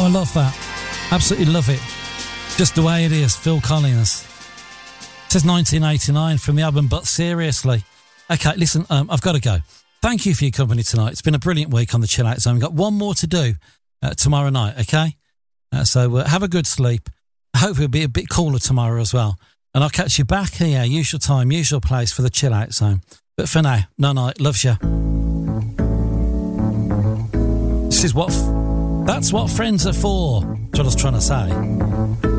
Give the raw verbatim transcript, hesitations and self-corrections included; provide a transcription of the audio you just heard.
love that. Absolutely love it. Just the way it is. Phil Collins. It says nineteen eighty-nine from the album But Seriously. Okay, listen, um, I've got to go. Thank you for your company tonight. It's been a brilliant week on the Chill Out Zone. We've got one more to do uh, tomorrow night, okay? Uh, so uh, have a good sleep. Hopefully it'll be a bit cooler tomorrow as well. And I'll catch you back here, usual time, usual place for the Chill Out Zone. But for now, no night, loves you. This is what, f- that's what friends are for. That's what I was trying to say.